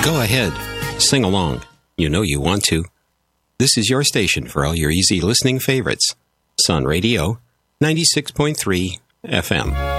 Go ahead. Sing along. You know you want to. This is your station for all your easy listening favorites. Sun Radio, 96.3 FM.